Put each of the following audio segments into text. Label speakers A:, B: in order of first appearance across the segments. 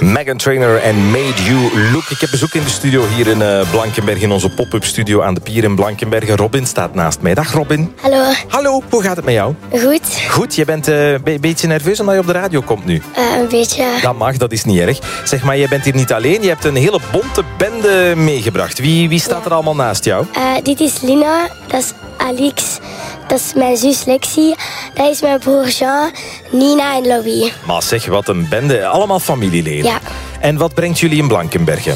A: Meghan Trainor en Made You Look. Ik heb bezoek in de studio hier in Blankenberge, in onze pop-up studio aan de pier in Blankenberge. Robin staat naast mij. Dag Robin.
B: Hallo.
A: Hallo, hoe gaat het met jou?
B: Goed.
A: Goed, je bent een beetje nerveus omdat je op de radio komt nu.
B: Een beetje.
A: Dat mag, dat is niet erg. Zeg maar, jij bent hier niet alleen. Je hebt een hele bonte bende meegebracht. Wie staat er allemaal naast jou?
B: Dit is Lina, dat is Alix, dat is mijn zus Lexie, dat is mijn broer Jean, Nina en Louis.
A: Maar zeg, wat een bende. Allemaal familieleden.
B: Ja.
A: En wat brengt jullie in Blankenberge?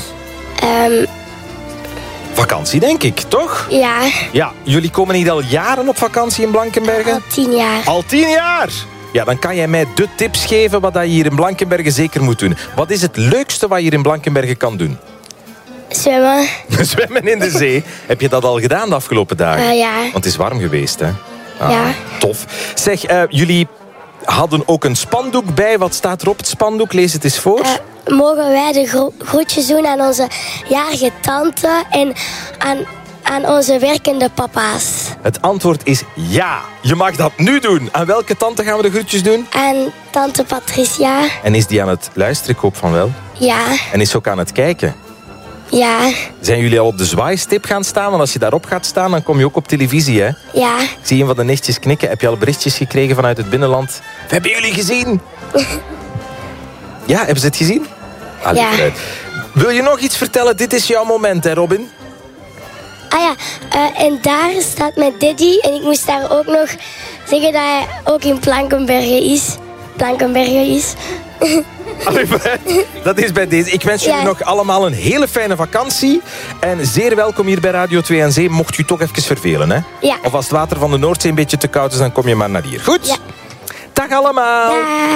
A: Vakantie, denk ik, toch?
B: Ja,
A: Ja, jullie komen niet al jaren op vakantie in Blankenberge?
B: al 10 jaar.
A: Al 10 jaar! Ja, dan kan jij mij de tips geven wat je hier in Blankenberge zeker moet doen. Wat is het leukste wat je hier in Blankenberge kan doen?
B: Zwemmen.
A: Zwemmen in de zee. Heb je dat al gedaan de afgelopen dagen?
B: Ja.
A: Want het is warm geweest, hè? Ah,
B: Ja.
A: Tof. Zeg, jullie hadden ook een spandoek bij. Wat staat er op het spandoek? Lees het eens voor.
B: Mogen wij de groetjes doen aan onze jarige tante en aan onze werkende papa's?
A: Het antwoord is ja. Je mag dat nu doen. Aan welke tante gaan we de groetjes doen?
B: Aan tante Patricia?
A: En is die aan het luisteren? Ik hoop van wel.
B: Ja.
A: En is ze ook aan het kijken?
B: Ja.
A: Zijn jullie al op de zwaaistip gaan staan? Want als je daarop gaat staan, dan kom je ook op televisie, hè?
B: Ja.
A: Ik zie een van de nichtjes knikken. Heb je al berichtjes gekregen vanuit het binnenland? We hebben jullie gezien! Ja, hebben ze het gezien? Allee,
B: Ja.
A: vooruit. Wil je nog iets vertellen? Dit is jouw moment, hè, Robin?
B: Ah ja, en daar staat mijn daddy. En ik moest daar ook nog zeggen dat hij ook in Blankenberge is.
A: Allee, vooruit. Dat is bij deze. Ik wens jullie
B: Ja.
A: nog allemaal een hele fijne vakantie. En zeer welkom hier bij Radio 2 aan Zee. Mocht je toch even vervelen, hè?
B: Ja.
A: Of als het water van de Noordzee een beetje te koud is, dan kom je maar naar hier. Goed?
B: Ja.
A: Dag allemaal!
B: Dag.